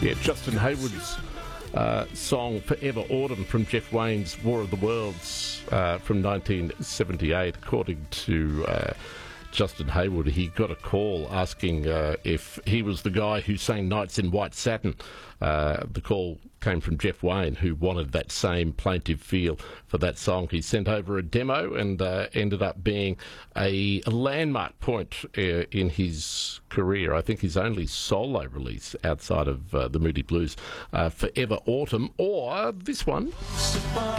Yeah, Justin Hayward's song Forever Autumn from Jeff Wayne's War of the Worlds from 1978. According to Justin Hayward, he got a call asking if he was the guy who sang Nights in White Satin. The call came from Jeff Wayne, who wanted that same plaintive feel for that song. He sent over a demo and ended up being a landmark point in his career. I think his only solo release outside of the Moody Blues, Forever Autumn, or this one.